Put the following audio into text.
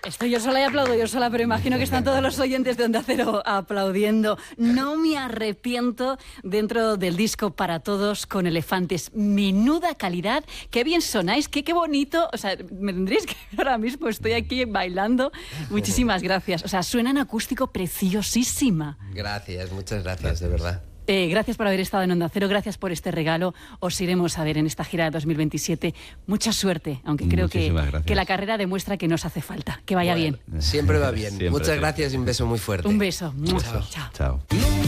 Estoy yo sola y aplaudo yo sola, pero imagino que están todos los oyentes de Onda Cero aplaudiendo. No me arrepiento dentro del disco Para Todos con Elefantes. Menuda calidad, qué bien sonáis, qué bonito. O sea, me tendréis que ver ahora mismo, estoy aquí bailando. Muchísimas gracias. O sea, suena en acústico preciosísima. Gracias, muchas gracias, de verdad. Gracias por haber estado en Onda Cero, gracias por este regalo. Os iremos a ver en esta gira de 2027. Mucha suerte, aunque creo que la carrera demuestra que nos hace falta. Que vaya bien. Siempre va bien. Siempre. Muchas gracias y un beso muy fuerte. Un beso. Chao.